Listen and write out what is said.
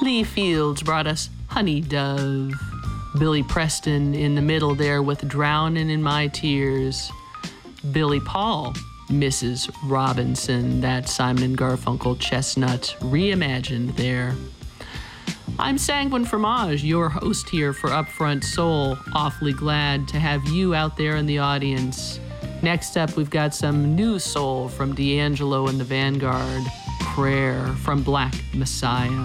Lee Fields brought us Honey Dove. Billy Preston in the middle there with Drownin' in My Tears. Billy Paul, Mrs. Robinson, that Simon & Garfunkel chestnut reimagined there. I'm Sanguine Fromage, your host here for Upfront Soul. Awfully glad to have you out there in the audience. Next up, we've got some new soul from D'Angelo and the Vanguard. Prayer from Black Messiah.